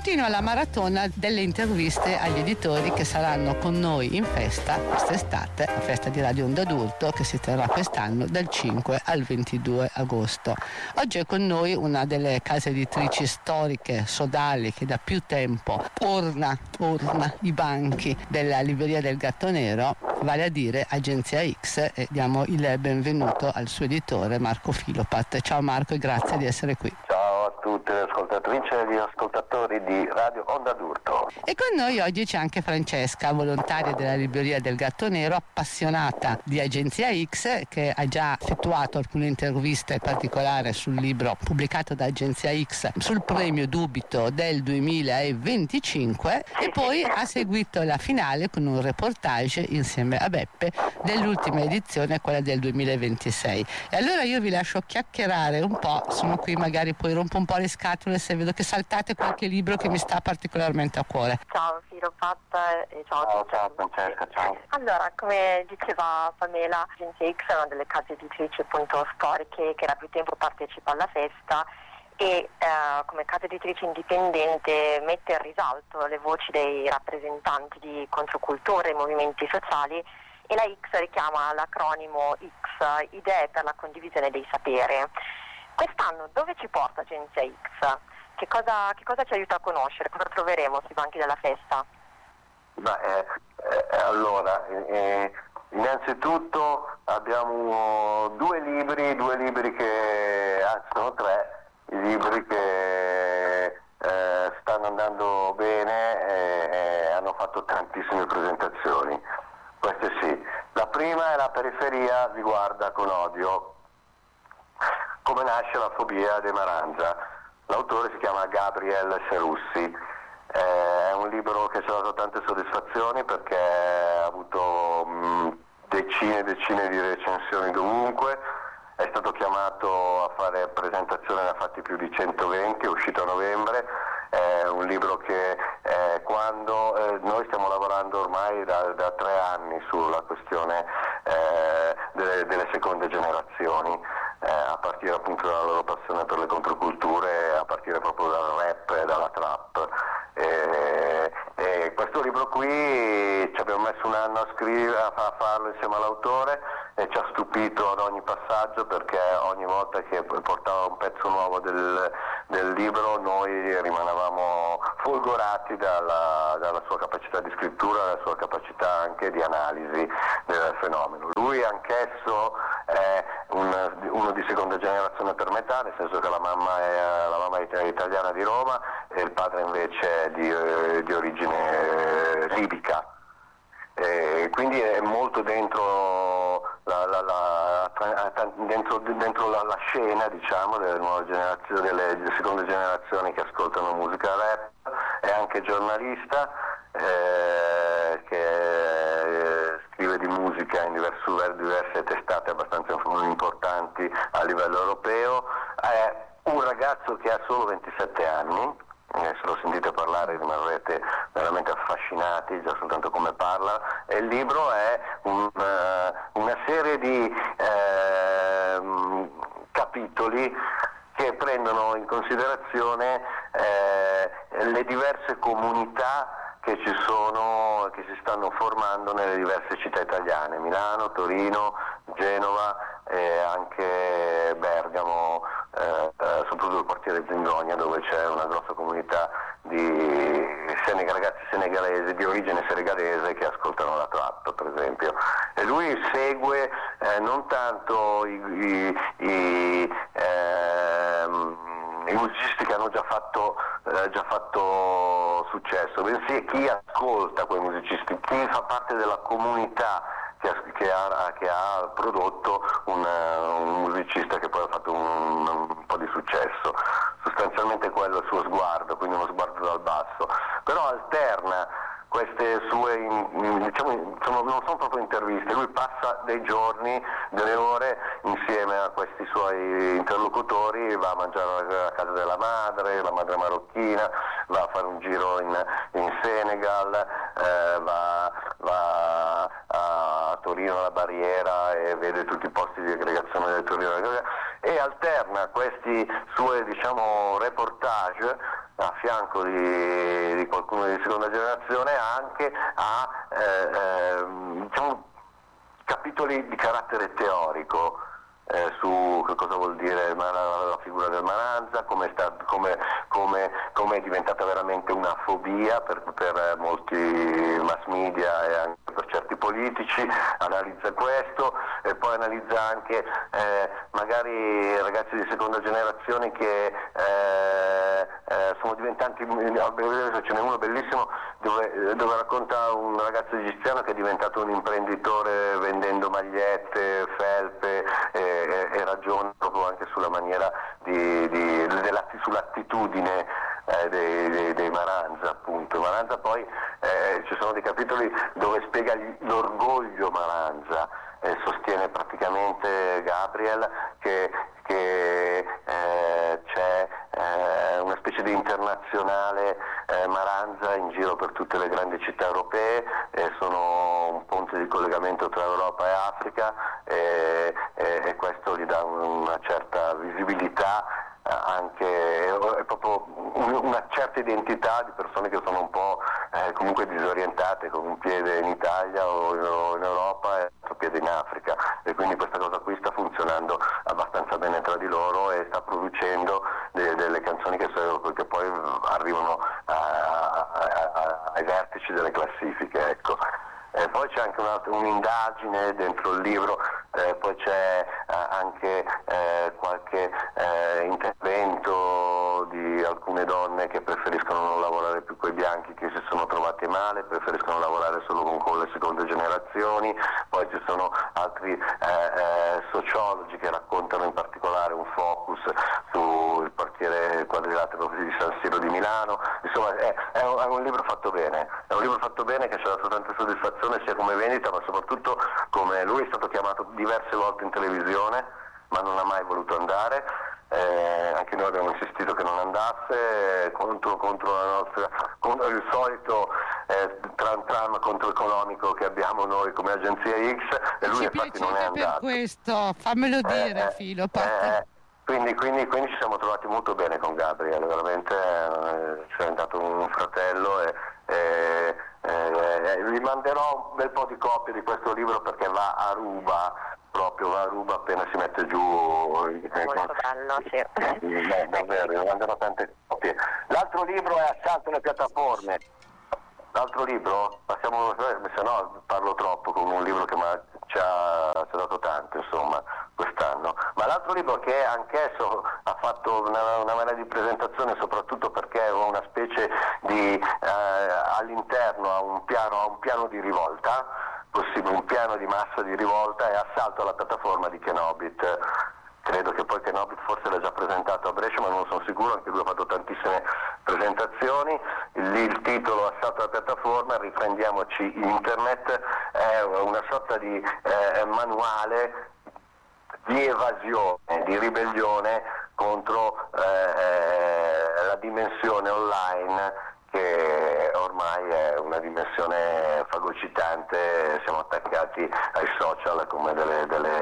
continua la maratona delle interviste agli editori che saranno con noi in festa quest'estate, la festa di Radio Onda d'Urto che si terrà quest'anno dal 5 al 22 agosto. Oggi è con noi una delle case editrici storiche, sodali, che da più tempo orna i banchi della libreria del Gatto Nero, vale a dire Agenzia X, e diamo il benvenuto al suo editore Marco Filopat. Ciao Marco e grazie di essere qui. Ciao a tutte le ascoltatrici e gli ascoltatori di Radio Onda d'Urto. E con noi oggi c'è anche Francesca, volontaria della libreria del Gatto Nero, appassionata di Agenzia X, che ha già effettuato alcune interviste, in particolare sul libro pubblicato da Agenzia X sul premio Dubito del 2025, e poi ha seguito la finale con un reportage insieme a Beppe dell'ultima edizione, quella del 2026. E allora io vi lascio chiacchierare un po', sono qui, magari poi rompo un po' le scatole se vedo che saltate qualche libro che mi sta particolarmente a cuore. Ciao Filopat e ciao a tutti. Ciao Francesca, ciao. Allora, come diceva Pamela, Agenzia X è una delle case editrici appunto storiche che da più tempo partecipa alla festa e come casa editrice indipendente mette in risalto le voci dei rappresentanti di controculture e movimenti sociali, e la X richiama l'acronimo X, Idee per la condivisione dei saperi. Quest'anno dove ci porta Agenzia X? Che cosa ci aiuta a conoscere? Cosa troveremo sui banchi della festa? Allora, innanzitutto abbiamo due libri che, anzi sono tre, i libri che stanno andando bene e hanno fatto tantissime presentazioni. Queste sì. La prima è La periferia vi guarda con odio. Come nasce la fobia dei Maranza. L'autore si chiama Gabriel Serussi. È un libro che ci ha dato tante soddisfazioni perché ha avuto decine e decine di recensioni dovunque. È stato chiamato a fare presentazioni, ne ha fatti più di 120, è uscito a novembre. È un libro che quando noi stiamo lavorando ormai da 3 anni sulla questione delle seconde generazioni, a partire appunto dalla loro passione per le controculture, a partire proprio dal rap e dalla trap. E questo libro qui ci abbiamo messo un anno a farlo insieme all'autore e ci ha stupito ad ogni passaggio, perché ogni volta che portava un pezzo nuovo del libro noi rimanevamo folgorati dalla sua capacità di scrittura, dalla sua capacità anche di analisi del fenomeno. Lui anch'esso è uno di seconda generazione per metà, nel senso che la mamma è italiana di Roma e il padre invece è di origine libica. Quindi è molto dentro la scena, diciamo, delle nuove generazioni, delle seconde generazioni che ascoltano musica rap. È anche giornalista, che scrive di musica in diverse testate abbastanza importanti a livello europeo. È un ragazzo che ha solo 27 anni. Se lo sentite parlare rimarrete veramente affascinati già soltanto come parla, e il libro è una serie di capitoli che prendono in considerazione le diverse comunità che ci sono, che si stanno formando nelle diverse città italiane, Milano, Torino, Genova e anche Bergamo, soprattutto il quartiere Zingonia, dove c'è una grossa comunità di ragazzi senegalesi di origine senegalese che ascoltano la trap, per esempio. E lui segue non tanto i musicisti che hanno già fatto successo, bensì chi ascolta quei musicisti, chi fa parte della comunità che ha prodotto un musicista che poi ha fatto un po' di successo. Sostanzialmente quello è il suo sguardo, quindi uno sguardo dal basso, però alterna queste sue, diciamo, non sono proprio interviste, lui passa dei giorni, delle ore insieme a questi suoi interlocutori, va a mangiare a casa della madre, la madre marocchina, va a fare un giro in Senegal, va a Torino alla Barriera e vede tutti i posti di aggregazione del Torino, e alterna questi suoi reportage a fianco di qualcuno di seconda generazione anche a capitoli di carattere teorico su che cosa vuol dire la figura del Maranza, come è diventata veramente una fobia per molti mass media e anche per certi politici. Analizza questo e poi analizza anche magari ragazzi di seconda generazione che sono diventati, ce n'è uno bellissimo dove racconta un ragazzo egiziano che è diventato un imprenditore vendendo magliette, felpe e ragiona proprio anche sulla maniera sull'attitudine dei Maranza, appunto. Maranza poi ci sono dei capitoli dove spiega l'orgoglio Maranza, sostiene praticamente Gabriel che c'è una specie di internazionale Maranza in giro per tutte le grandi città europee, sono un ponte di collegamento tra Europa e Africa e questo gli dà una certa visibilità, anche proprio una certa identità di persone che sono un po' comunque disorientate, con un piede in Italia o in Europa e l'altro piede in Africa, e quindi questa cosa qui sta funzionando abbastanza bene tra di loro e sta producendo delle canzoni che poi arrivano ai vertici delle classifiche, ecco. Poi c'è anche un'indagine dentro il libro, poi c'è anche qualche intervento di alcune donne che preferiscono non lavorare più con i bianchi, che si sono trovate male, preferiscono lavorare solo con le seconde generazioni. Poi ci sono altri sociologi che raccontano in particolare un focus sul quartiere quadrilatero di San Siro di Milano. Insomma è un libro fatto bene, che ci ha dato tante soddisfazioni sia come vendita ma soprattutto come lui è stato chiamato diverse volte in televisione ma non ha mai voluto andare, anche noi abbiamo insistito che non andasse contro il solito tram contro economico che abbiamo noi come agenzia X, e lui infatti non è andato. Per questo, fammelo dire Filo. Quindi ci siamo trovati molto bene con Gabriele, veramente ci è diventato un fratello e vi manderò un bel po' di copie di questo libro perché va a ruba appena si mette giù. Molto bello, sì. Davvero, vi manderò tante copie. L'altro libro è Assalto alle piattaforme. L'altro libro, se no parlo troppo con un libro che ci ha dato tanto, insomma, quest'anno. Ma l'altro libro che anch'esso ha fatto una marea di presentazione, soprattutto perché è una specie di all'interno ha un piano di rivolta, possibile un piano di massa di rivolta, è Assalto alla piattaforma di Kenobit. Credo che poi Kenobit forse l'ha già presentato a Brescia, ma non sono sicuro, anche lui ha fatto tantissime presentazioni. Il titolo Assalto alla piattaforma, riprendiamoci internet, è una sorta di manuale di evasione, di ribellione contro la dimensione online, che ormai è una dimensione fagocitante. Siamo attaccati ai social come delle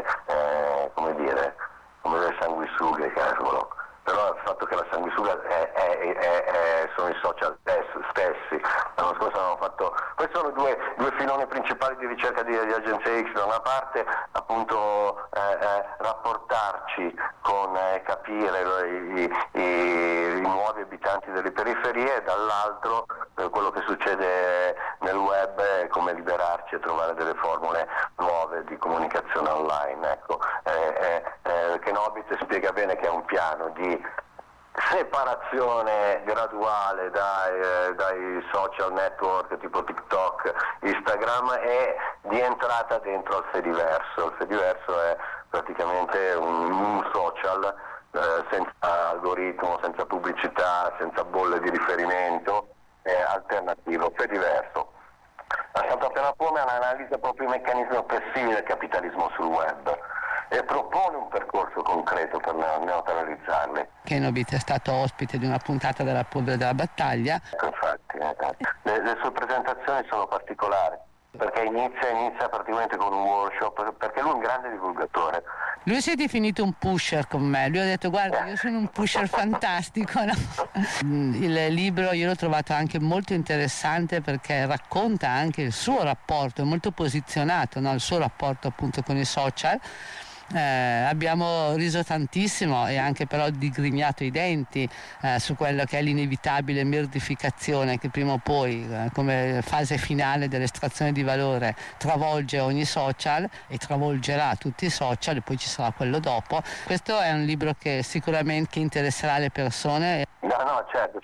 sanguisughe, cavolo. Però il fatto che la sanguisuga sono i social stessi. L'anno scorso abbiamo fatto, questi sono due filoni principali di ricerca di Agenzia X: da una parte appunto rapportarci con capire i nuovi abitanti delle periferie, e dall'altro quello che succede nel web e come liberarci e trovare delle formule nuove di comunicazione online, ecco. Kenobit spiega bene che è un piano di separazione graduale dai social network tipo TikTok, Instagram, e di entrata dentro al Fediverso. Il Fediverso è praticamente un social senza algoritmo, senza pubblicità, senza bolle di riferimento, alternativo, Fediverso. Assalto alla piattaforma analizza proprio i meccanismi oppressivi del capitalismo sul web e propone un percorso concreto per neutralizzarli. Kenobit è stato ospite di una puntata della Polvere della Battaglia. Infatti, le sue presentazioni sono particolari, perché inizia praticamente con un workshop, perché lui è un grande divulgatore, Lui si è definito un pusher con me, lui ha detto guarda io sono un pusher fantastico, no? Il libro io l'ho trovato anche molto interessante perché racconta anche il suo rapporto, è molto posizionato, no? Il suo rapporto appunto con i social. Abbiamo riso tantissimo e anche però digrignato i denti su quello che è l'inevitabile merdificazione che prima o poi come fase finale dell'estrazione di valore travolge ogni social e travolgerà tutti i social e poi ci sarà quello dopo. Questo è un libro che sicuramente interesserà le persone. No, certo,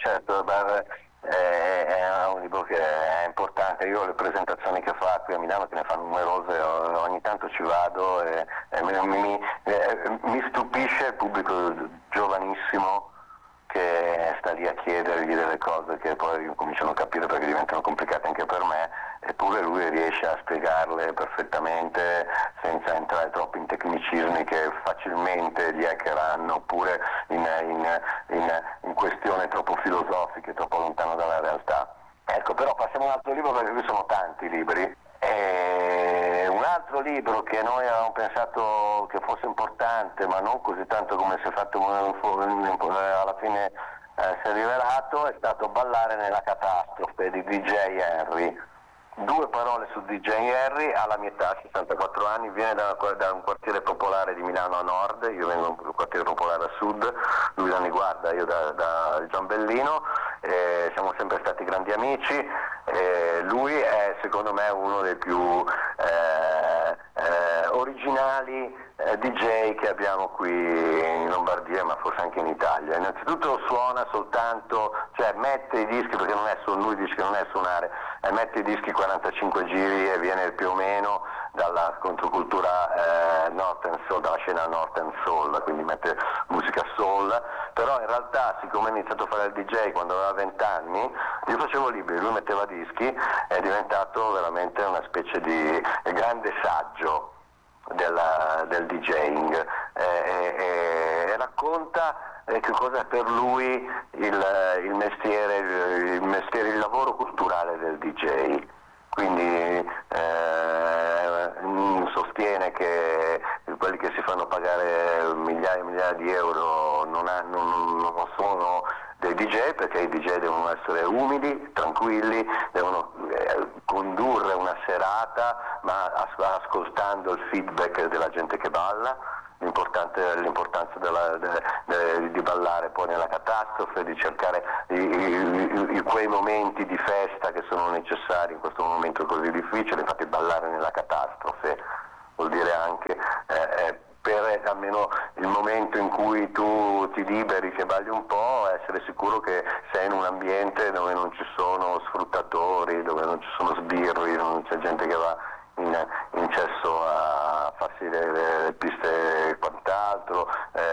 è un libro che è importante. Io le presentazioni che fa qui a Milano, che ne fa numerose, ogni tanto ci vado e mi stupisce il pubblico giovanissimo che sta lì a chiedergli delle cose che poi cominciano a capire perché diventano complicate anche per me, eppure lui riesce a spiegarle perfettamente senza entrare troppo in tecnicismi che facilmente gli hackeranno, oppure in questioni troppo filosofiche, troppo lontano dalla realtà. Ecco, però passiamo a un altro libro perché qui sono tanti libri. Un altro libro che noi avevamo pensato che fosse importante, ma non così tanto come si è fatto alla fine si è rivelato, è stato Ballare nella catastrofe di DJ Henry. 2 parole su DJ Henry. Alla mia età, 64 anni, viene da un quartiere popolare di Milano a nord, io vengo da un quartiere popolare a sud, lui da Niguarda, io da Giambellino, siamo sempre stati grandi amici, lui è secondo me uno dei più originali DJ che abbiamo qui in Lombardia, ma forse anche in Italia. Innanzitutto suona soltanto, cioè mette i dischi, perché non è solo lui dice che non è suonare, mette i dischi 45 giri e viene più o meno dalla controcultura Northern Soul, dalla scena Northern Soul, quindi mette musica soul, però in realtà siccome ha iniziato a fare il DJ quando aveva 20 anni, io facevo libri, lui metteva dischi, è diventato veramente una specie di grande saggio del DJing e racconta che cosa è per lui il mestiere, il lavoro culturale del DJ. Quindi sostiene che quelli che si fanno pagare migliaia e migliaia di euro non sono dei DJ, perché i DJ devono essere umili, tranquilli, devono condurre una serata ma ascoltando il feedback della gente che balla. L'importanza di ballare poi nella catastrofe, di cercare quei momenti di festa che sono necessari in questo momento così difficile. Infatti ballare nella catastrofe vuol dire anche per almeno il momento in cui tu ti liberi, che balli un po', essere sicuro che sei in un ambiente dove non ci sono sfruttatori, dove non ci sono sbirri, non c'è gente che va in cesso a farsi le piste e quant'altro,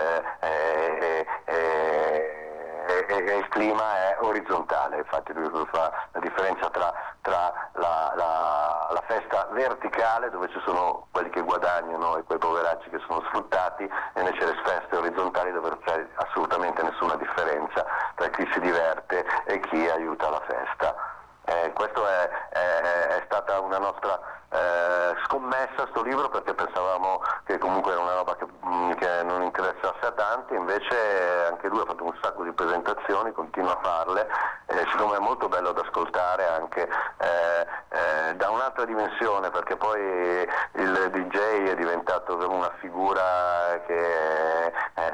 e il clima è orizzontale. Infatti lui fa la differenza tra la festa verticale, dove ci sono quelli che guadagnano e quei poveracci che sono sfruttati, e invece le feste orizzontali dove non c'è assolutamente nessuna differenza tra chi si diverte e chi aiuta la festa. Questo è stata una nostra scommessa, sto libro, perché pensavamo che comunque era una roba che non interessasse a tanti, invece anche lui ha fatto un sacco di presentazioni, continua a farle, secondo me è molto bello da ascoltare anche da un'altra dimensione, perché poi il DJ è diventato una figura che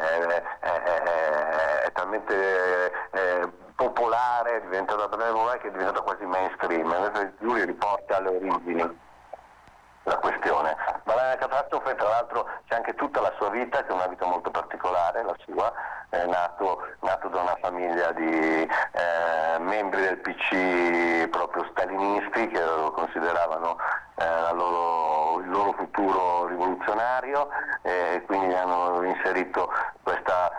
è talmente popolare, è diventata che è diventata quasi mainstream. Lui riporta alle origini la questione. Ballare nella catastrofe, tra l'altro, c'è anche tutta la sua vita, che è una vita molto particolare, la sua. È nato da una famiglia di membri del PC proprio stalinisti, che lo consideravano il loro futuro rivoluzionario, e quindi hanno inserito questa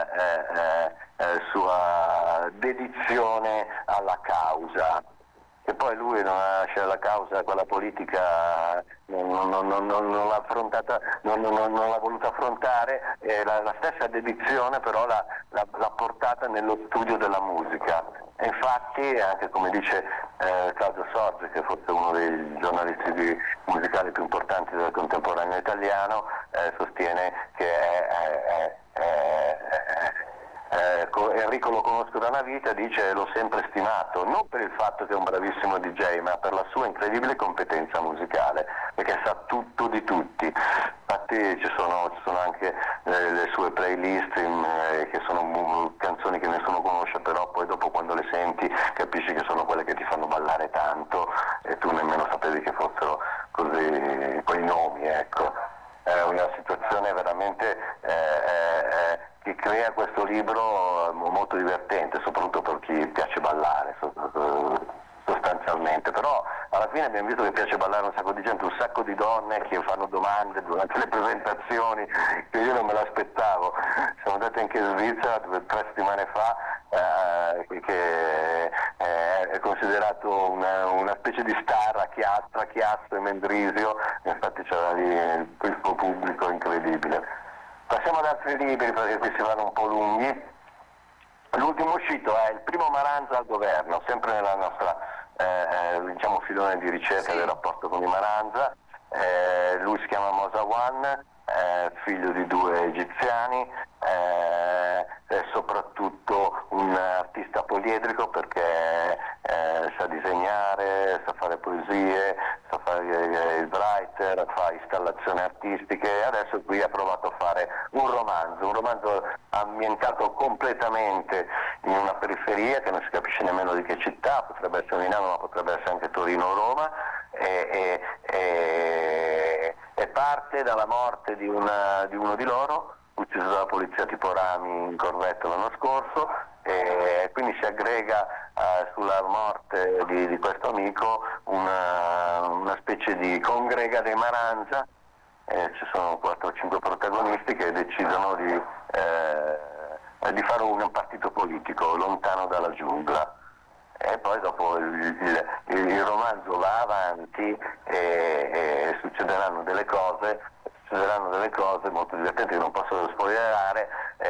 sua dedizione alla causa, che e poi lui non lascia la causa, quella politica, non l'ha affrontata, non l'ha voluta affrontare, la stessa dedizione però l'ha portata nello studio della musica. E infatti, anche come dice Claudio Sorge, che è forse uno dei giornalisti musicali più importanti del contemporaneo italiano, sostiene che Enrico lo conosco da una vita, dice l'ho sempre stimato, non per il fatto che è un bravissimo DJ, ma per la sua incredibile competenza musicale, perché sa tutto di tutti. Infatti ci sono anche le sue playlist che sono canzoni che nessuno conosce, però poi dopo quando le senti capisci che sono quelle che ti fanno ballare tanto e tu nemmeno sapevi che fossero così quei nomi, ecco. È una situazione veramente che crea questo libro molto divertente, soprattutto per chi piace ballare sostanzialmente, però alla fine abbiamo visto che piace ballare un sacco di gente, un sacco di donne che fanno domande durante le presentazioni che io non me l'aspettavo. Siamo andati anche in Svizzera 3 settimane fa, che è considerato una specie di star tra Chiasso e Mendrisio, infatti c'era lì questo pubblico incredibile. Passiamo ad altri libri perché qui si vanno un po' lunghi. L'ultimo uscito è Il primo Maranza al governo, sempre nella nostra filone di ricerca del rapporto con i Maranza. Lui si chiama Mosawan, figlio di 2 egiziani, è soprattutto un artista poliedrico perché sa disegnare, sa fare poesie, sa fare il writer, fa installazioni artistiche e adesso qui ha provato a fare un romanzo ambientato completamente in una periferia che non si capisce nemmeno di che città, potrebbe essere Milano ma potrebbe essere anche Torino o Roma, e parte dalla morte di uno di loro, ucciso dalla polizia tipo Rami in Corvetto l'anno scorso, e quindi si aggrega sulla morte di questo amico una specie di congrega dei Maranza. Ci sono 4 o 5 protagonisti che decidono di fare un partito politico lontano dalla giungla. E poi dopo il romanzo va avanti e succederanno delle cose molto divertenti che non posso spoilerare,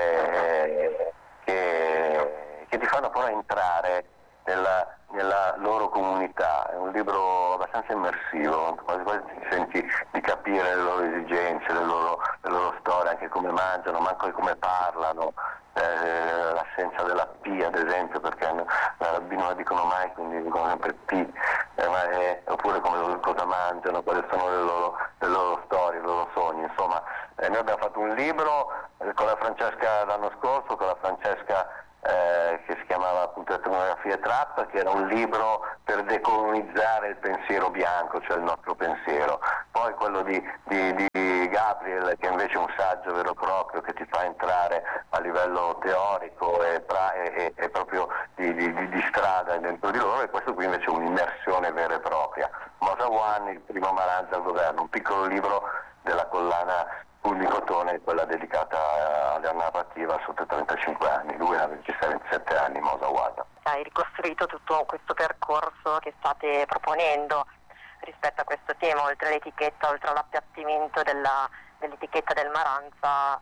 che ti fanno però entrare nella loro comunità. È un libro abbastanza immersivo, quasi ti senti di capire le loro esigenze, le loro storie, anche come mangiano, ma anche come parlano, l'assenza della P ad esempio, perché la B non la dicono mai, quindi dicono sempre P, oppure cosa mangiano, quali sono le loro storie, i loro sogni, insomma. Noi abbiamo fatto un libro con la Francesca l'anno scorso, con la Francesca che si chiamava appunto Etnografie Trap, che era un libro per decolonizzare il pensiero bianco, cioè il nostro pensiero. Poi quello di Gabriel, che invece è un saggio vero e proprio che ti fa entrare a livello teorico e proprio di strada dentro di loro, e questo qui invece è un'immersione vera e propria. Mosawan, Il primo Maranza al governo, un piccolo libro della collana Fulmicotone, quella dedicata alla narrativa sotto i 35 anni, lui ha 26-27 anni, Mosawan. Hai ricostruito tutto questo percorso che state proponendo rispetto a questo tema, oltre l'etichetta, oltre all'appiattimento dell'etichetta del Maranza,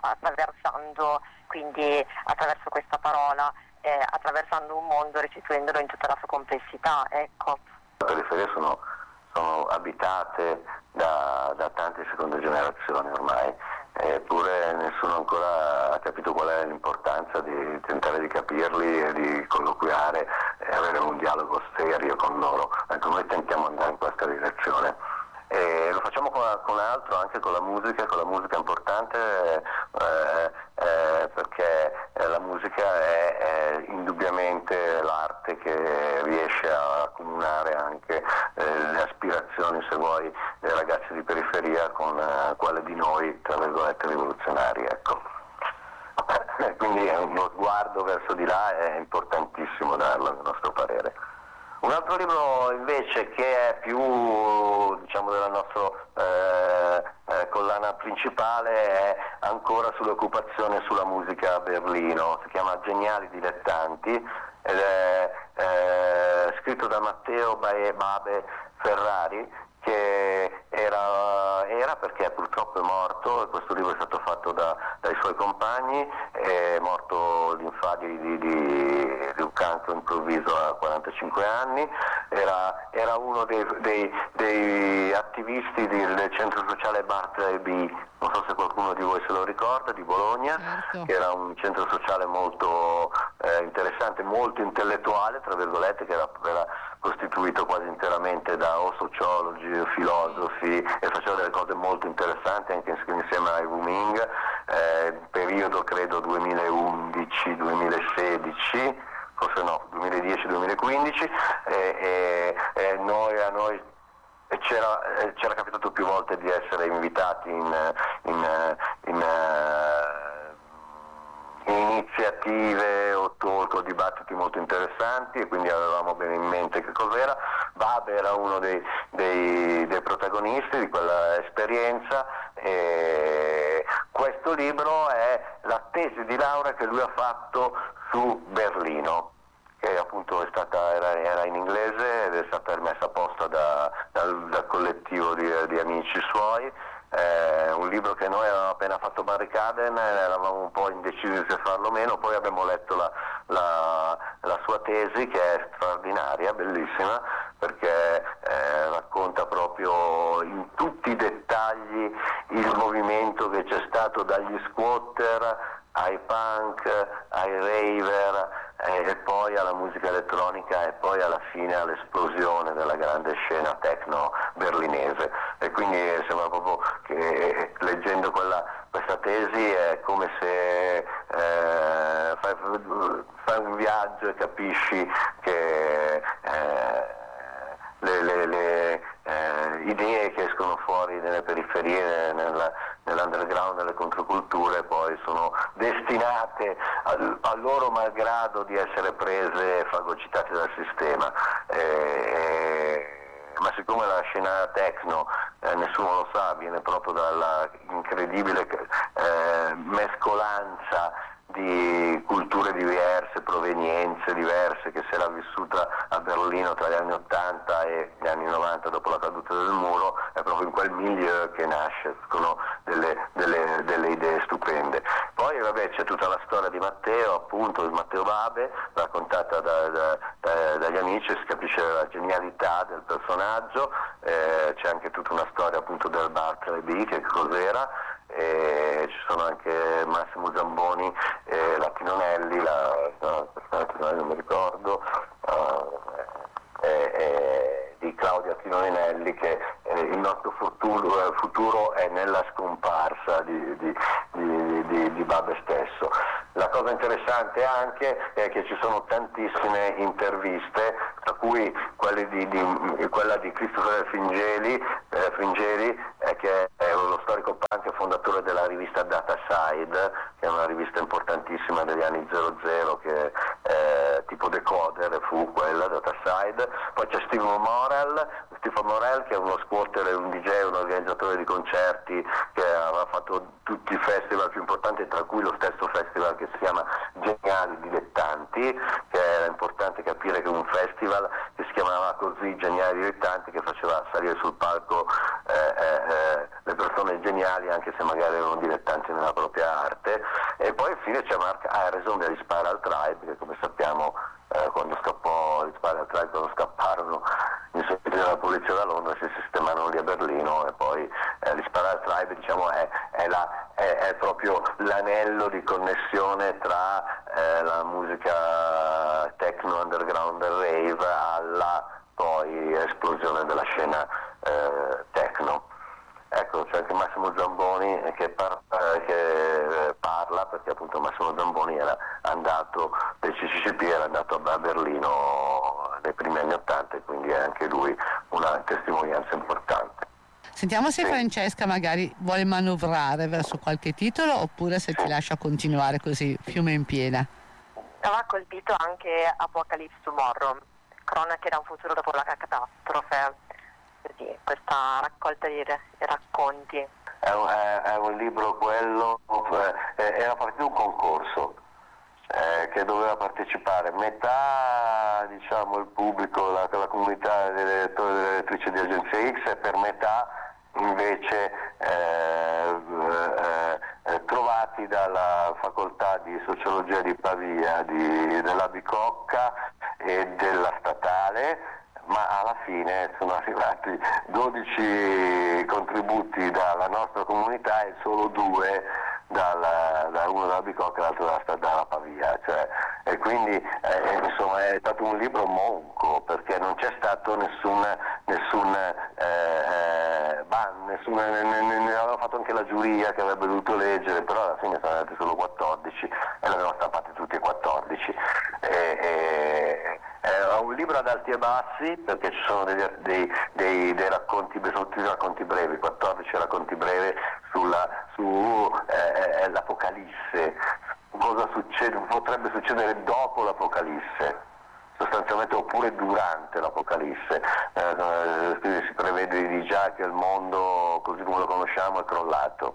attraverso questa parola, attraversando un mondo, restituendolo in tutta la sua complessità, ecco. Le periferie sono abitate da tante seconde generazioni ormai, eppure nessuno ancora ha capito qual è l'importanza di tentare di capirli e di colloquiare e avere un dialogo serio con loro. Ecco, noi tentiamo di andare in questa direzione. E lo facciamo con altro, anche con la musica importante, perché la musica è indubbiamente l'arte che riesce a accomunare anche le aspirazioni, se vuoi, dei ragazzi di periferia con quelle di noi, tra virgolette, rivoluzionari, ecco. Quindi uno sguardo verso di là è importantissimo darlo, a nostro parere. Un altro libro invece che è più, della nostra collana principale è ancora sull'occupazione e sulla musica a Berlino, si chiama Geniali dilettanti ed è scritto da Matteo Babe Ferrari, che era perché purtroppo è morto, e questo libro è stato fatto dai suoi compagni, è morto di un cancro improvviso a 45 anni, era uno dei attivisti del centro sociale Barclay B, non so se qualcuno di voi se lo ricorda, di Bologna, certo. Che era un centro sociale molto interessante, molto intellettuale, tra virgolette, che era costituito quasi interamente da sociologi, filosofi, e faceva delle cose molto interessanti anche insieme a Wu Ming, periodo credo 2011-2016, forse no, 2010-2015, a noi c'era capitato più volte di essere invitati in iniziative o talk o dibattiti molto interessanti, e quindi avevamo bene in mente che cos'era. Babe era uno dei protagonisti di quella esperienza, e questo libro è la tesi di laurea che lui ha fatto su Berlino, che appunto era in inglese ed è stata messa apposta dal collettivo di amici suoi. Un libro che noi avevamo appena fatto Barrikaden, eravamo un po' indecisi se farlo o meno, poi abbiamo letto la sua tesi, che è straordinaria, bellissima, perché racconta proprio in tutti i dettagli il movimento che c'è stato dagli squatter ai punk, ai raver, e poi alla musica elettronica, e poi alla fine all'esplosione della grande scena techno berlinese. E quindi sembra proprio che leggendo questa tesi è come se fai un viaggio e capisci che le idee che escono fuori nelle periferie, nell'underground, nelle controculture, poi sono destinate a loro malgrado di essere prese e fagocitate dal sistema. Ma siccome la scena techno, nessuno lo sa, viene proprio dalla incredibile mescolanza di culture diverse, provenienze diverse, che si era vissuta a Berlino tra gli anni 80 e gli anni 90 dopo la caduta del muro, è proprio in quel milieu che nascono delle idee stupende. Poi vabbè, c'è tutta la storia di Matteo, appunto, di Matteo Babe, raccontata dagli amici, si capisce la genialità del personaggio, c'è anche tutta una storia appunto del Barclay B, che cos'era, e ci sono anche Massimo Zamboni e la Tinonelli, non mi ricordo, di Claudia Tinonelli, che il nostro futuro è nella scomparsa di Babe stesso. La cosa interessante anche è che ci sono tantissime interviste, tra cui quella di Christopher Fringeli, che è lo storico punk e fondatore della rivista Dataside, che è una rivista importantissima degli anni 00, che tipo Decoder fu quella, Dataside. Poi c'è Stephen Morel, che è uno squatter e un DJ, un organizzatore di concerti, che aveva fatto tutti i festival più importanti, tra cui lo stesso festival che si chiama Geniali Dilettanti, che era importante capire che un festival che si chiamava così, Geniali Dilettanti, che faceva salire sul palco le persone geniali, anche se magari erano dilettanti nella propria arte. E poi infine c'è Mark Harrison degli Spiral Tribe, che come sappiamo quando scappò gli Spiral Tribe, quando scapparono inseguiti dalla polizia da Londra, si sistemarono lì a Berlino, e poi gli Spiral Tribe, diciamo, è proprio l'anello di connessione tra la musica techno, underground e rave alla poi esplosione della scena techno. Ecco, c'è anche Massimo Zamboni che parla, perché appunto Massimo Zamboni era andato del CCCP, era andato a Berlino nei primi anni '80, e quindi è anche lui una testimonianza importante. Sentiamo se Sì. Francesca magari vuole manovrare verso qualche titolo, oppure se ti lascia continuare così, fiume in piena. Aveva colpito anche Apocalypse Tomorrow, cronache da un futuro dopo la catastrofe. Così, questa raccolta di racconti. È un libro quello, era partito un concorso, che doveva partecipare, metà diciamo il pubblico, la comunità dei lettori e delle lettrici di Agenzia X, e per metà invece trovati dalla facoltà di sociologia di Pavia, della Bicocca e della Statale, ma alla fine sono arrivati 12 contributi dalla nostra comunità e solo 2 uno dalla Bicocca e l'altro dalla Pavia, e quindi insomma è stato un libro monco, perché non c'è stato nessun ban, ne aveva fatto anche la giuria che avrebbe dovuto leggere, però alla fine sono andati solo 14 e l'avevano stampati tutti e 14. È un libro ad alti e bassi, perché ci sono dei racconti, tutti racconti brevi, 14 racconti brevi l'Apocalisse, cosa potrebbe succedere dopo l'Apocalisse, sostanzialmente, oppure durante l'Apocalisse. Si prevede di già che il mondo così come lo conosciamo è crollato.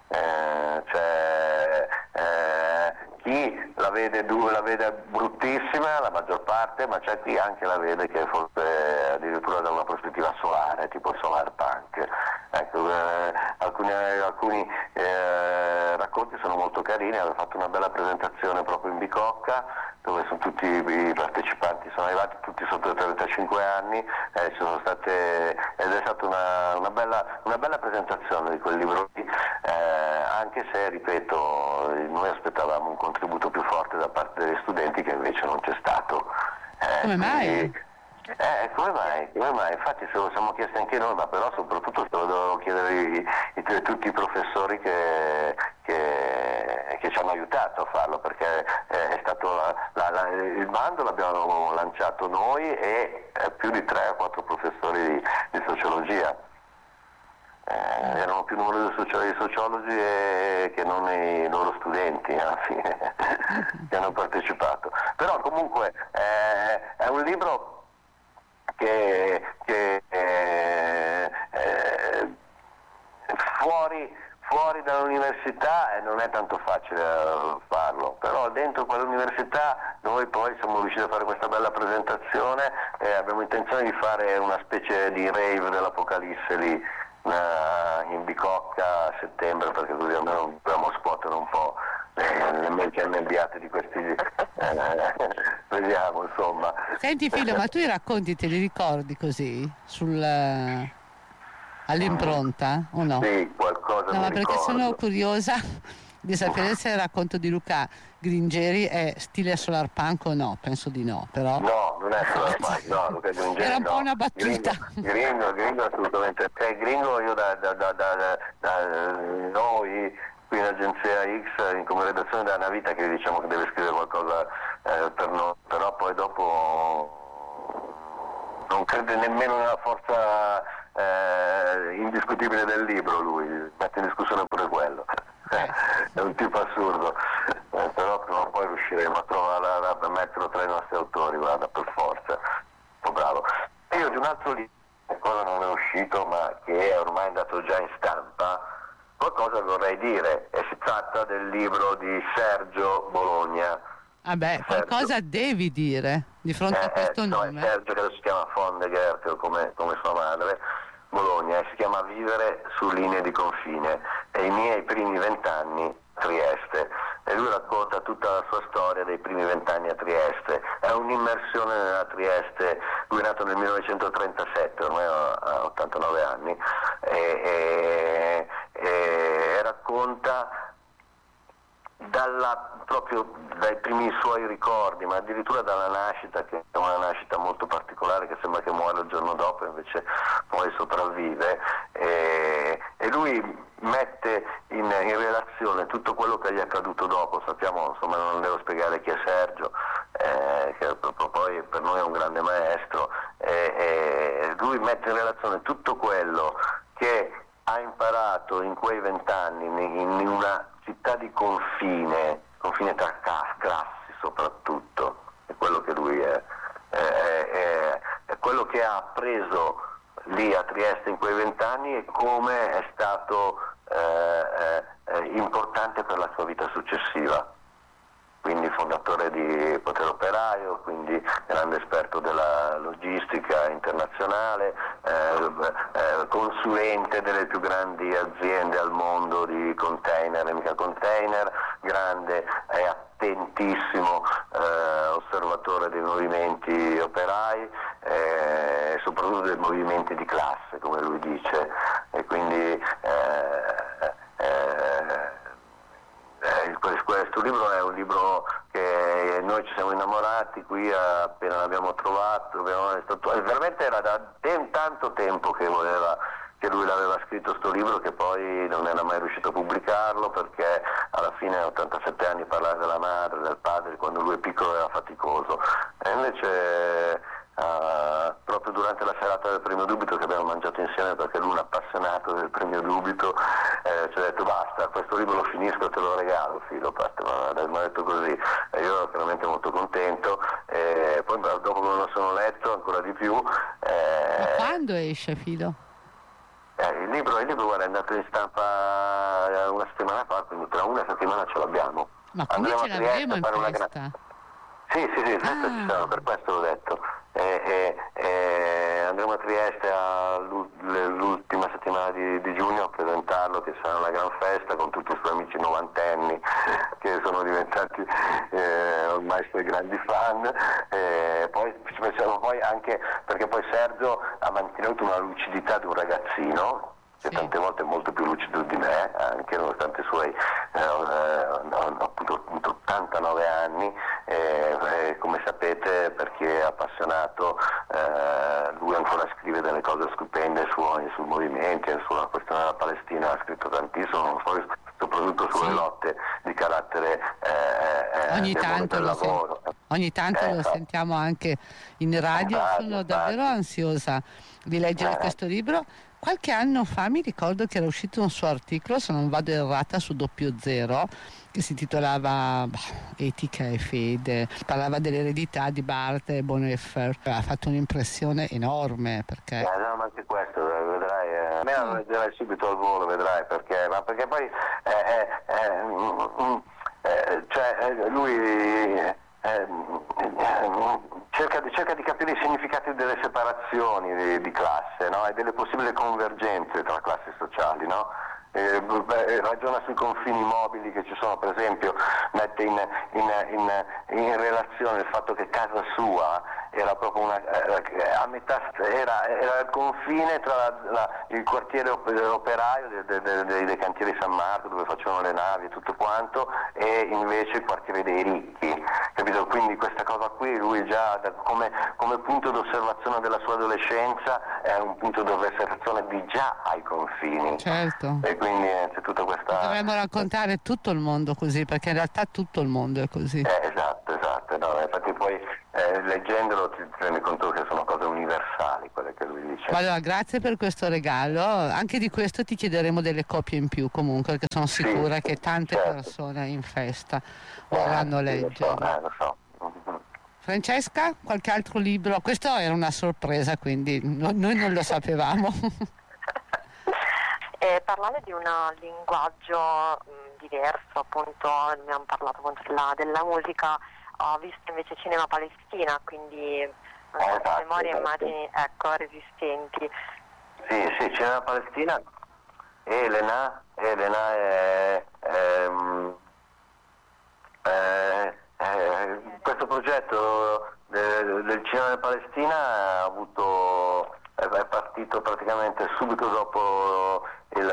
Chi la vede bruttissima, la maggior parte, ma c'è chi anche la vede che forse addirittura da una prospettiva solare, tipo il solar punk. Ecco, alcuni racconti sono molto carini. Avevo fatto una bella presentazione proprio in Bicocca, dove tutti i partecipanti sono arrivati tutti sotto i 35 anni, ed è stata una bella presentazione di quel libro lì, anche se, ripeto, noi aspettavamo un contributo più forte da parte degli studenti, che invece non c'è stato. Come mai? Come mai? Infatti se lo siamo chiesti anche noi, ma però soprattutto se lo dovevo chiedere tutti i professori che ci hanno aiutato a farlo, perché è stato il bando l'abbiamo lanciato noi e più di 3 o 4 professori di sociologia. Erano più numerosi i sociologi che non i loro studenti alla fine che hanno partecipato. Però comunque è un libro che fuori dall'università non è tanto facile farlo, però dentro quell'università noi poi siamo riusciti a fare questa bella presentazione e abbiamo intenzione di fare una specie di rave dell'Apocalisse lì in Bicocca a settembre, perché così almeno dobbiamo scuotere un po' le menti annebbiate di questi vediamo, insomma. Senti Filo, ma tu i racconti te li ricordi così all'impronta o no? Sì, qualcosa no, mi ma perché ricordo. sono curiosa di sapere se il racconto di Luca Gringeri è stile solar punk o no. Penso di no, però no, non è solar punk, no, Luca Gringeri era un po' no. una battuta. Gringo assolutamente. Gringo, io da noi qui in Agenzia X, come redazione, da una vita che diciamo che deve scrivere qualcosa per noi, però poi dopo non crede nemmeno nella forza indiscutibile del libro. Lui mette in discussione pure quello. È un tipo assurdo, però prima o poi riusciremo a trovare, a metterlo tra i nostri autori, guarda, per forza. Un po' bravo. Io di un altro libro, ancora non è uscito, ma che è ormai andato già in stampa, qualcosa vorrei dire, e si tratta del libro di Sergio Bologna. Qualcosa devi dire di fronte a questo nome. Sergio, che si chiama Fondegger, come sua madre, Bologna, e si chiama Vivere su linee di confine, e i miei primi 20 anni a Trieste, e lui racconta tutta la sua storia dei primi 20 anni a Trieste. È un'immersione nella Trieste. Lui è nato nel 1937, ormai ha 89 anni, e racconta proprio dai primi suoi ricordi, ma addirittura dalla nascita, che è una nascita molto particolare, che sembra che muore il giorno dopo, invece poi sopravvive, e lui mette in relazione tutto quello che gli è accaduto dopo. Sappiamo, insomma, non devo spiegare chi è Sergio, che poi per noi è un grande maestro, e lui mette in relazione tutto quello che ha imparato in quei 20 anni in una città di confine tra classi soprattutto, è quello che lui è quello che ha appreso lì a Trieste in quei 20 anni, e come è stato importante per la sua vita successiva. Quindi fondatore di Potere Operaio, quindi grande esperto della logistica internazionale, consulente delle più grandi aziende al mondo di container e mica container, grande e attentissimo osservatore dei movimenti operai, soprattutto dei movimenti di classe, come lui dice, e quindi questo libro è un libro che noi ci siamo innamorati qui appena l'abbiamo trovato, veramente era da tanto tempo che lui l'aveva scritto sto libro, che poi non era mai riuscito a pubblicarlo perché alla fine a 87 anni parlare della madre, del padre quando lui è piccolo era faticoso, e invece proprio durante la serata del Premio Dubito, che abbiamo mangiato insieme perché lui è un appassionato del Premio Dubito, ci ha detto basta, questo libro lo finisco e te lo regalo, Filo, mi ha detto così, e io ero veramente molto contento, e poi dopo che me lo sono letto ancora di più. Ma quando esce, Filo? Il libro guarda, è andato in stampa una settimana fa, quindi tra una settimana ce l'abbiamo. Ma quindi ce l'avremo in festa? Sì, ci siamo, per questo l'ho detto. Andremo a Trieste l'ultima settimana di giugno a presentarlo, che sarà una gran festa con tutti i suoi amici novantenni che sono diventati ormai suoi grandi fan. Poi ci pensiamo poi anche perché poi Sergio ha mantenuto una lucidità di un ragazzino, che tante volte è molto più lucido di me, anche nonostante i suoi appunto 89 anni, come sapete, perché è appassionato, lui ancora scrive delle cose stupende sui movimenti, sulla questione della Palestina, ha scritto tantissimo, soprattutto sulle lotte di carattere ogni tanto del lavoro. Ogni tanto lo sentiamo anche in radio, sono davvero ansiosa di leggere questo libro. Qualche anno fa mi ricordo che era uscito un suo articolo, se non vado errata, su Doppio Zero, che si titolava Etica e Fede, parlava dell'eredità di Barth e Bonhoeffer. Ha fatto un'impressione enorme perché... no, ma anche questo, vedrai, a me lo leggerai subito al volo, vedrai, perché poi lui... cerca di capire i significati delle separazioni di classe, no? E delle possibili convergenze tra classi sociali, no? Ragiona sui confini mobili che ci sono, per esempio mette in relazione il fatto che casa sua era proprio a metà, era il confine tra il quartiere operaio dei cantieri San Marco, dove facevano le navi e tutto quanto, e invece il quartiere dei ricchi, capito? Quindi questa cosa qui lui già come punto d'osservazione della sua adolescenza è un punto d'osservazione di già ai confini. Certo. E quindi c'è tutta questa... Dovremmo raccontare tutto il mondo così, perché in realtà tutto il mondo è così. Esatto, no, infatti poi leggendolo ti rendi conto che sono cose universali quelle che lui dice. Allora, grazie per questo regalo, anche di questo ti chiederemo delle copie in più comunque, perché sono sicura che tante persone in festa vorranno leggere. Lo so. Francesca, qualche altro libro? Questo era una sorpresa, quindi noi non lo sapevamo. Parlare di un linguaggio diverso, appunto, abbiamo parlato appunto della musica, ho visto invece Cinema Palestina, quindi memorie e immagini, resistenti. Sì, Cinema Palestina. Elena è questo progetto del Cinema Palestina è partito praticamente subito dopo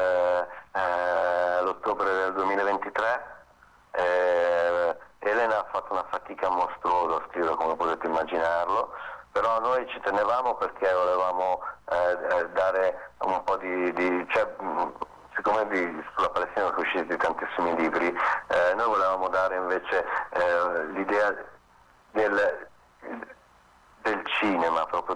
l'ottobre del 2023. Elena ha fatto una fatica mostruosa a scrivere, come potete immaginarlo, però noi ci tenevamo perché volevamo dare un po' siccome sulla Palestina sono usciti tantissimi libri, noi volevamo dare invece l'idea del cinema, proprio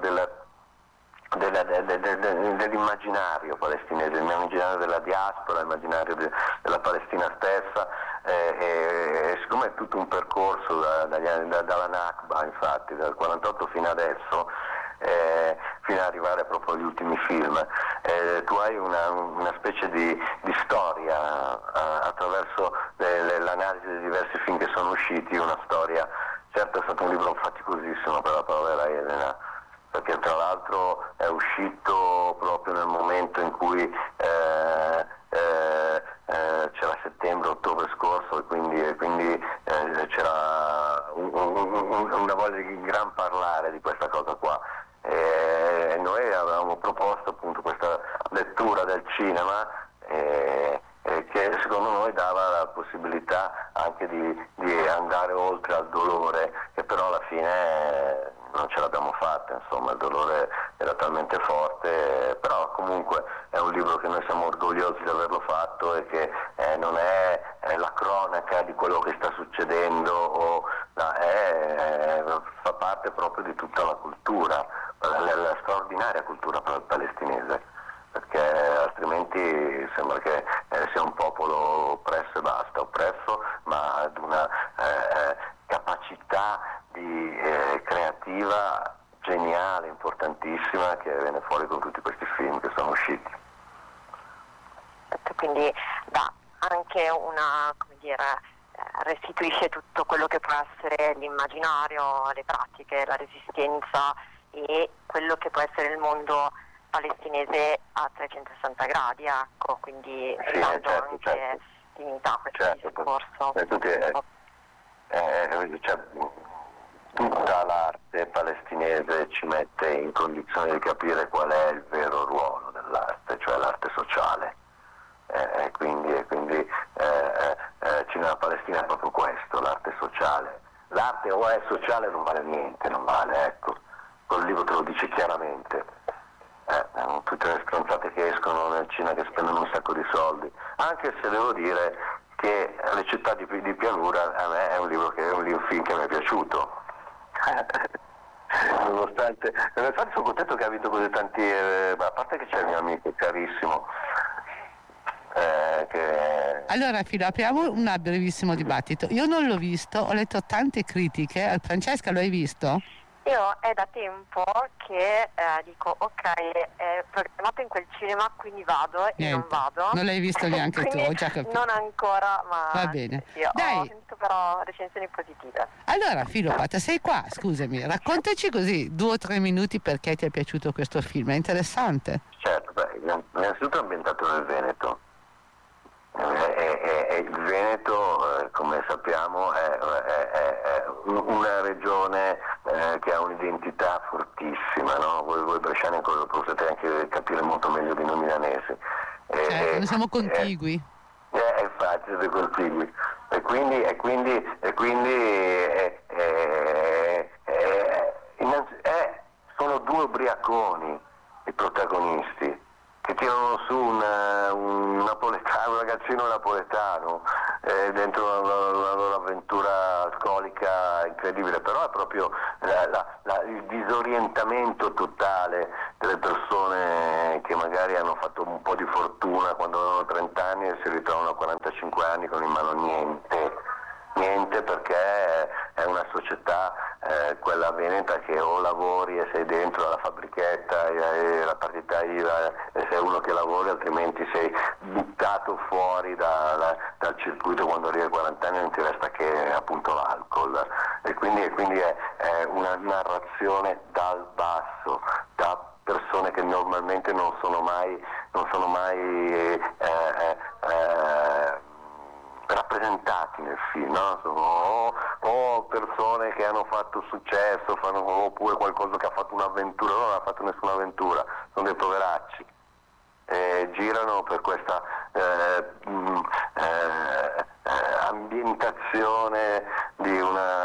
dell'immaginario palestinese, l'immaginario della diaspora, l'immaginario della Palestina stessa, e siccome è tutto un percorso dalla Nakba, infatti dal 48 fino adesso, fino ad arrivare proprio agli ultimi film. Tu hai una specie di storia attraverso l'analisi dei diversi film che sono usciti, una storia. Certo è stato un libro faticosissimo per la povera Elena, perché tra l'altro è uscito proprio nel momento in cui c'era settembre-ottobre scorso, e quindi c'era una voglia di gran parlare di questa cosa qua. Noi avevamo proposto appunto questa lettura del cinema che secondo noi dava la possibilità anche di andare oltre al dolore, che però alla fine non ce l'abbiamo fatta, insomma il dolore era talmente forte, però comunque è un libro che noi siamo orgogliosi di averlo fatto e che non è la cronaca di quello che sta succedendo, fa parte proprio di tutta la cultura, la straordinaria cultura palestinese, perché altrimenti sembra che sia un popolo oppresso e basta, oppresso, ma ad una capacità creativa geniale, importantissima, che viene fuori con tutti questi film che sono usciti. Quindi dà anche restituisce tutto quello che può essere l'immaginario, le pratiche, la resistenza e quello che può essere il mondo palestinese a 360 gradi, ecco, quindi dando anche dignità a questo discorso. Tutta l'arte palestinese ci mette in condizione di capire qual è il vero ruolo dell'arte, cioè l'arte sociale. Quindi Cinema Palestina è proprio questo, l'arte sociale. L'arte o è sociale non vale niente, non vale, ecco. Quel libro te lo dice chiaramente. Tutte le stronzate che escono nel cinema, che spendono un sacco di soldi, anche se devo dire che Le città di pianura a me è un film che mi è piaciuto. Nonostante sono contento che ha vinto così tanti, a parte che c'è il mio amico carissimo. Allora Filo, apriamo un brevissimo dibattito. Io non l'ho visto, ho letto tante critiche. Francesca, lo hai visto? Io è da tempo che dico ok, è programmato in quel cinema, quindi vado e non vado. Non l'hai visto neanche tu, ho già capito. Non ancora, ma va bene. Sì, dai. Ho sentito però recensioni positive. Allora Filo Patta, sei qua, scusami, raccontaci così 2 o 3 minuti perché ti è piaciuto questo film, è interessante. Certo, innanzitutto è ambientato nel Veneto. Il Veneto, come sappiamo, è una regione che ha un'identità fortissima, no? Voi bresciani lo potete anche capire molto meglio di noi milanesi. Certo, noi siamo contigui. Infatti siete contigui. E quindi sono 2 ubriaconi i protagonisti, che tirano su un ragazzino napoletano dentro la loro avventura alcolica incredibile, però è proprio il disorientamento totale delle persone che magari hanno fatto un po' di fortuna quando avevano 30 anni e si ritrovano a 45 anni con in mano niente, perché è una società, quella veneta, che o lavori e sei dentro alla fabbrichetta e la partita IVA e sei uno che lavori, altrimenti sei buttato fuori dal circuito quando arrivi ai 40 anni e non ti resta che appunto l'alcol. E quindi è una narrazione dal basso, da persone che normalmente non sono mai rappresentati nel film, no? o persone che hanno fatto successo, oppure qualcosa che ha fatto un'avventura. Non ha fatto nessuna avventura, sono dei poveracci, girano per questa ambientazione di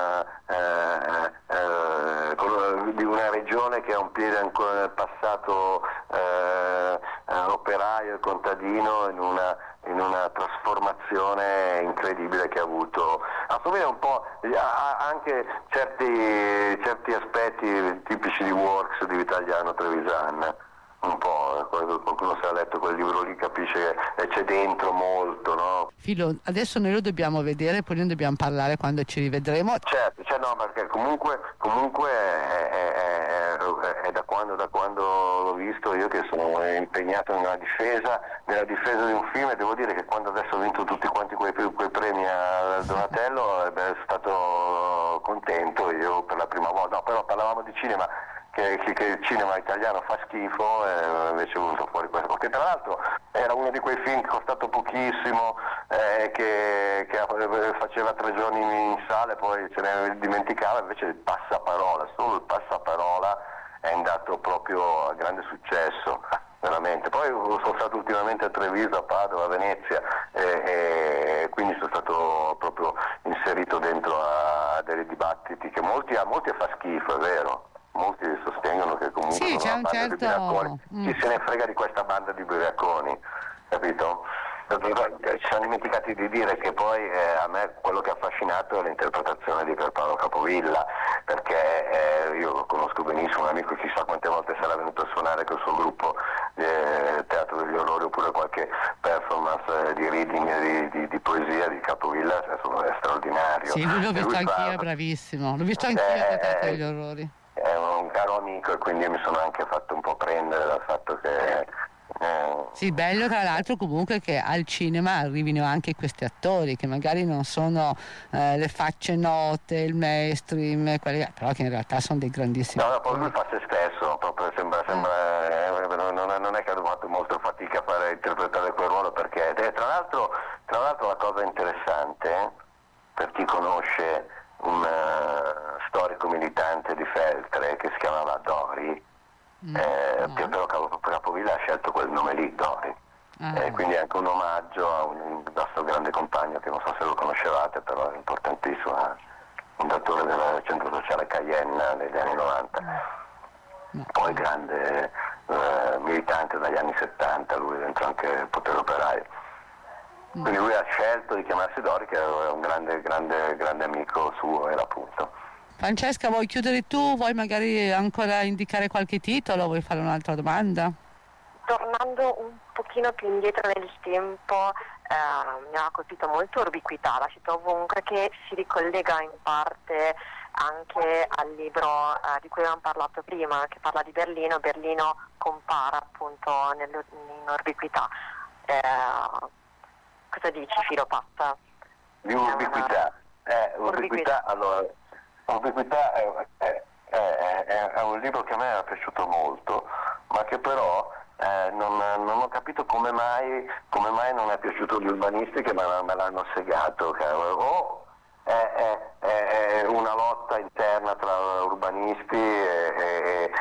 una regione che ha un piede ancora nel passato operaio e contadino, in una trasformazione incredibile che ha avuto. Assomiglia un po' anche certi aspetti tipici di Works di Vitaliano Trevisan. Un po', qualcuno se ha letto quel libro lì capisce che c'è dentro molto, no? Filo, adesso noi lo dobbiamo vedere, poi ne dobbiamo parlare quando ci rivedremo. Certo, no, perché comunque è da quando l'ho visto, io che sono impegnato nella difesa di un film, e devo dire che quando adesso ho vinto tutti quanti quei premi a Donatello, sono stato contento io per la prima volta. No, però parlavamo di cinema, che il cinema italiano fa schifo, e invece è venuto fuori questo, che tra l'altro era uno di quei film costato pochissimo, che faceva 3 giorni in sala e poi se ne dimenticava. Invece il passaparola, solo il passaparola è andato proprio a grande successo, veramente. Poi sono stato ultimamente a Treviso, a Padova, a Venezia, e quindi sono stato proprio inserito dentro a dei dibattiti che a molti fa schifo, è vero. Molti sostengono che comunque sì, sono una banda di ubriaconi. Chi se ne frega di questa banda di ubriaconi, capito? Ci siamo dimenticati di dire che poi a me quello che ha affascinato è l'interpretazione di Pierpaolo Capovilla, perché io lo conosco benissimo, un amico, chissà quante volte sarà venuto a suonare col suo gruppo Teatro degli Orrori, oppure qualche performance di reading di poesia di Capovilla, è straordinario. Sì, lui l'ho visto anch'io, è bravissimo, l'ho visto anch'io a Teatro degli Orrori. È un caro amico, e quindi mi sono anche fatto un po' prendere dal fatto che... Sì, bello tra l'altro comunque che al cinema arrivino anche questi attori che magari non sono le facce note, il mainstream, però che in realtà sono dei grandissimi no, attori. poi lui fa se stesso, proprio sembra non è che ha fatto molto fatica a fare interpretare quel ruolo, perché tra l'altro la cosa interessante, per chi conosce un storico militante di Feltre che si chiamava Dori, però Capovilla ha scelto quel nome lì, Dori, quindi è anche un omaggio a un nostro grande compagno che non so se lo conoscevate, però è importantissimo, fondatore del centro sociale Cayenne negli anni 90, poi grande militante dagli anni 70, lui dentro anche il potere operaio. Quindi lui ha scelto di chiamarsi Dori, che è un grande amico suo, era appunto. Francesca, vuoi chiudere tu? Vuoi magari ancora indicare qualche titolo? Vuoi fare un'altra domanda? Tornando un pochino più indietro nel tempo, mi ha colpito molto Ubiquità, la cito ovunque, che si ricollega in parte anche al libro di cui avevamo parlato prima, che parla di Berlino. Berlino compara appunto in Ubiquità. Cosa dici, Filopatta? Di Ubiquità? Ubiquità, allora... Ubiquità è un libro che a me è piaciuto molto, ma che però non ho capito come mai non è piaciuto agli urbanisti, che me l'hanno segato. O è una lotta interna tra urbanisti e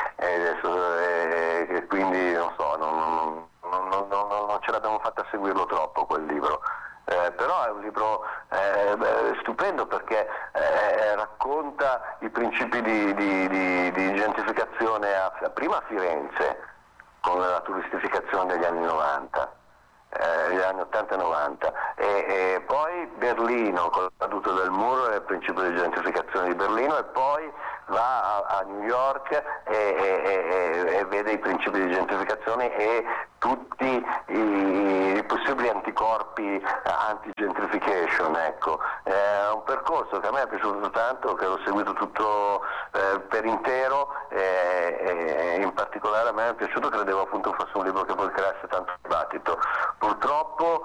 quindi non so, non ce l'abbiamo fatta a seguirlo troppo quel libro. Però è un libro stupendo, perché racconta i principi di gentrificazione prima a Firenze, con la turistificazione degli anni 90, gli anni 80 e 90, e poi Berlino con la caduta del muro e il principio di gentrificazione di Berlino, e poi va a New York e vede i principi di gentrificazione e tutti i possibili anticorpi anti-gentrification, ecco. È un percorso che a me è piaciuto tanto, che ho seguito tutto per intero, e in particolare a me è piaciuto, credevo appunto fosse un libro che poi creasse tanto dibattito. Purtroppo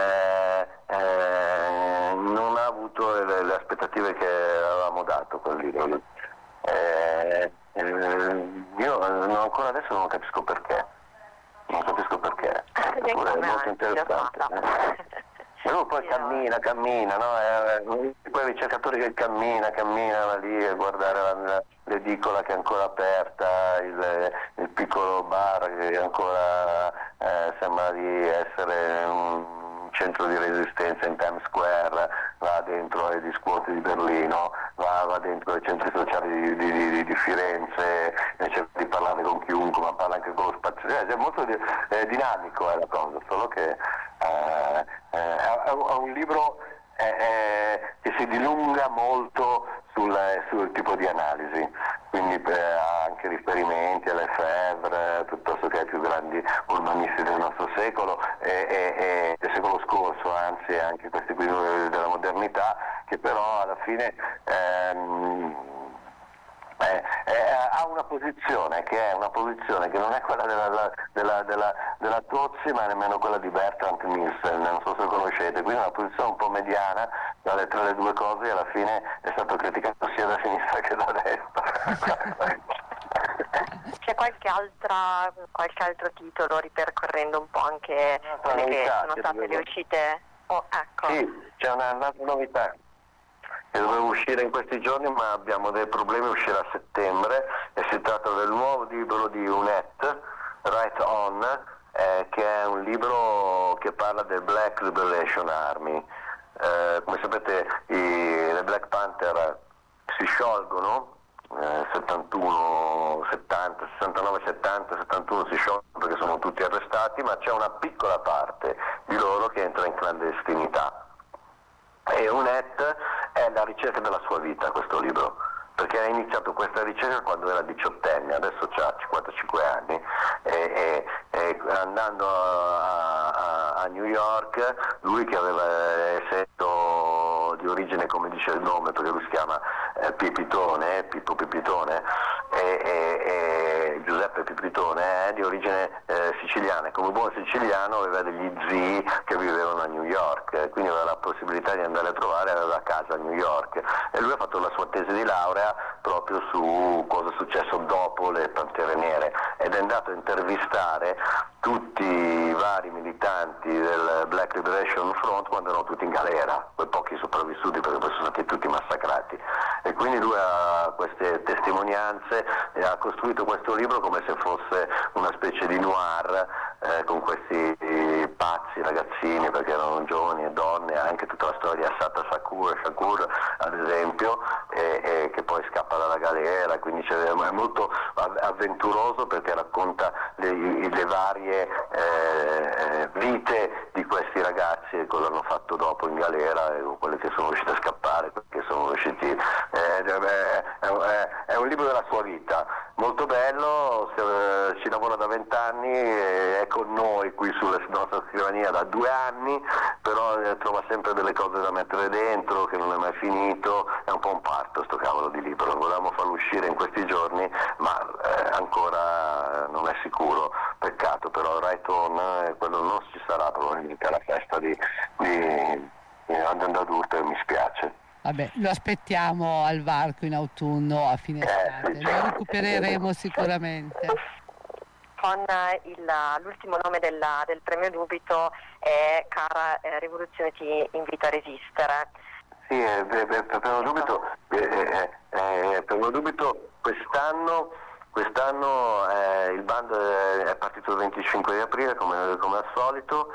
non ha avuto le aspettative che avevamo dato quel libro. Io ancora adesso non capisco perché. È molto interessante. E lui poi cammina, no? Poi i ricercatori che cammina lì a guardare l'edicola che è ancora aperta, il piccolo bar che ancora sembra di essere un centro di resistenza in Times Square, va dentro ai discuoti di Berlino, va dentro ai centri sociali di Firenze, cerca di parlare con chiunque, ma parla anche con lo spazio. È molto dinamico la cosa, solo che è un libro che si dilunga molto sul tipo di analisi, quindi ha anche riferimenti alle Lefebvre, piuttosto che ai più grandi urbanisti del nostro secolo e del secolo scorso, anzi anche questi qui della modernità, che però alla fine ha una posizione che non è quella della Tozzi, ma nemmeno quella di Bertrand Nielsen, non so se lo conoscete, quindi è una posizione un po' mediana tra le due cose, e alla fine è stato criticato sia da sinistra che da destra. C'è qualche altro titolo, ripercorrendo un po' anche quelle che sono state le uscite? Ecco. Sì, c'è un'altra novità che doveva uscire in questi giorni, ma abbiamo dei problemi, uscirà a settembre, e si tratta del nuovo libro di Unette, Right On, che è un libro che parla del Black Liberation Army. Come sapete le Black Panther si sciolgono, 71, 70, 69, 70, 71 si sciolgono perché sono tutti arrestati, ma c'è una piccola parte di loro che entra in clandestinità. E Unette è la ricerca della sua vita, questo libro, perché ha iniziato questa ricerca quando era 18enne, adesso ha 55 anni, e andando a New York, lui che aveva essendo di origine, come dice il nome, perché lui si chiama Pippo Pipitone, e Giuseppe Pipitone è di origine siciliana, e come buon siciliano aveva degli zii che vivevano a New York, quindi aveva la possibilità di andare a trovare, aveva casa a New York, e lui ha fatto la sua tesi di laurea proprio su cosa è successo dopo le Pantere Nere, ed è andato a intervistare tutti i vari militanti del Black Liberation Front quando erano tutti in galera, quei pochi sopravvissuti perché poi sono stati tutti massacrati, e quindi lui ha queste testimonianze e ha costruito questo libro come se fosse una specie di noir, con questi pazzi ragazzini, perché erano giovani e donne, anche tutta la storia di Assata Shakur ad esempio, e che poi scappa dalla galera, quindi è molto avventuroso perché racconta le varie vite di questi ragazzi e cosa hanno fatto dopo in galera, e quelle che sono riusciti a scappare, perché sono riusciti, è un libro della sua vita, molto bello, ci lavora da 20 anni, è con noi qui sulla nostra scrivania da 2 anni, però trova sempre delle cose da mettere dentro, che non è mai finito, è un po' un parto sto cavolo di libro, volevamo farlo uscire in questi giorni, ma ancora non è sicuro, peccato, però Right On, quello non ci sarà probabilmente alla festa di Andando e mi spiace. Vabbè, lo aspettiamo al varco in autunno, a fine estate, sì, lo recupereremo sicuramente. Con l'ultimo nome del premio Dubito è Cara, rivoluzione ti invita a resistere. Sì, per lo Dubito quest'anno il bando è partito il 25 di aprile come al solito,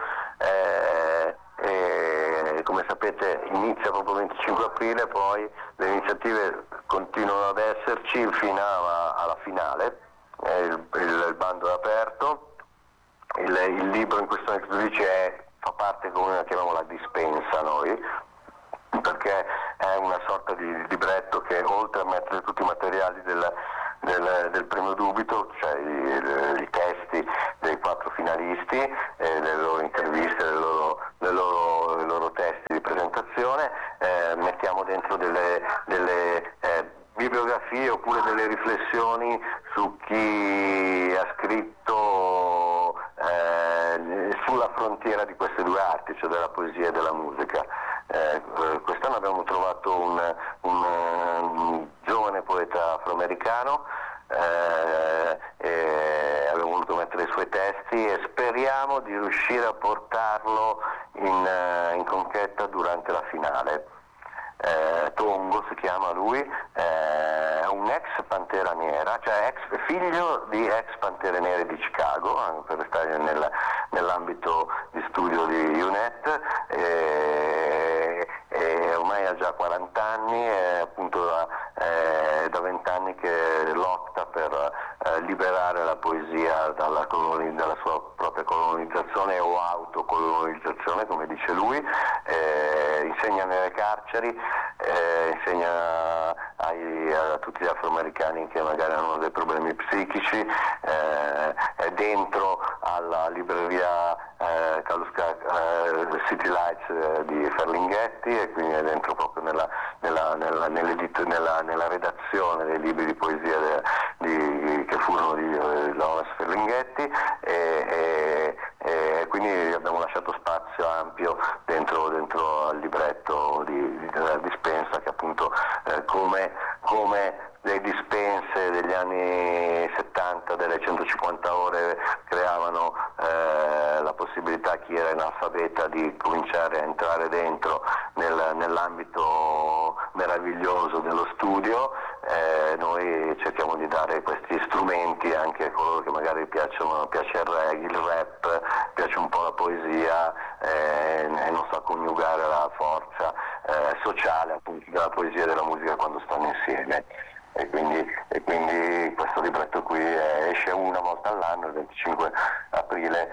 e come sapete inizia proprio il 25 aprile, poi le iniziative continuano ad esserci fino alla finale, il bando è aperto, il libro in questione che tu dici fa parte, come la chiamiamo, la dispensa noi, perché è una sorta di libretto che oltre a mettere tutti i materiali del premio Dubito, cioè i testi dei 4 finalisti, le loro interviste, le loro testi di presentazione, mettiamo dentro delle bibliografie oppure delle riflessioni su chi ha scritto sulla frontiera di queste due arti, cioè della poesia e della musica. Quest'anno abbiamo trovato un giovane poeta afroamericano, e abbiamo voluto mettere i suoi testi e speriamo di riuscire a portarlo in conchetta durante la finale. Tongo si chiama lui, è un ex Pantera Nera, cioè figlio di ex Pantere Nere di Chicago, per restare nell'ambito di studio di Unette, e ormai ha già 40 anni, e appunto da 20 anni che lotta per liberare la poesia dalla sua propria colonizzazione o autocolonizzazione, come dice lui, insegna nelle carceri, insegna a tutti gli afroamericani che magari hanno dei problemi psichici, è dentro alla libreria City Lights di Ferlinghetti, e quindi è dentro proprio nella redazione dei libri di poesia di negli anni 70 delle 150 ore creavano la possibilità a chi era analfabeta di cominciare a entrare dentro nell'ambito meraviglioso dello studio. Noi cerchiamo di dare questi strumenti anche a coloro che magari piace il reggae, il rap, piace un po' la poesia e non sa coniugare la forza sociale appunto della poesia e della musica quando stanno insieme. E quindi questo libretto qui esce una volta all'anno, il 25 aprile,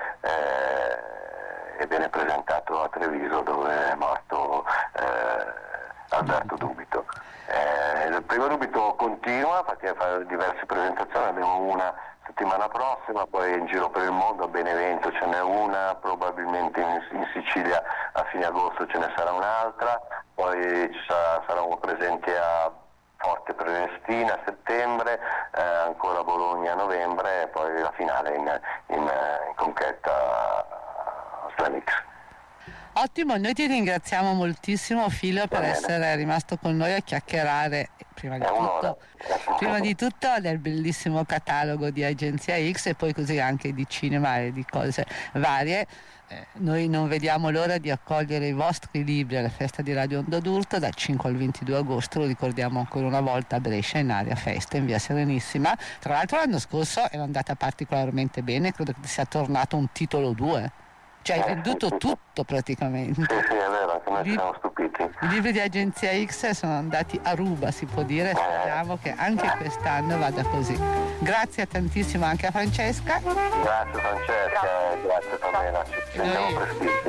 e viene presentato a Treviso, dove è morto Alberto Dubito. Il primo Dubito continua perché fa diverse presentazioni, abbiamo una settimana prossima, poi in giro per il mondo, a Benevento ce n'è una, probabilmente in Sicilia a fine agosto ce ne sarà un'altra, poi saremo presenti a Forte Prenestina a settembre, ancora a Bologna a novembre e poi la finale in Conchetta Slamix. Ottimo, noi ti ringraziamo moltissimo Filio per essere rimasto con noi a chiacchierare prima di tutto del bellissimo catalogo di Agenzia X e poi così anche di cinema e di cose varie. Noi non vediamo l'ora di accogliere i vostri libri alla festa di Radio Onda d'Urto dal 5 al 22 agosto, lo ricordiamo ancora una volta a Brescia in Aria Festa in via Serenissima. Tra l'altro l'anno scorso era andata particolarmente bene, credo che sia tornato un titolo 2. Cioè hai venduto tutto praticamente. Sì, è vero, anche noi ci siamo stupiti. I libri di Agenzia X sono andati a ruba, si può dire, speriamo che anche quest'anno vada così. Grazie tantissimo anche a Francesca. Grazie Francesca, grazie Pamela, ci vediamo prestissimo.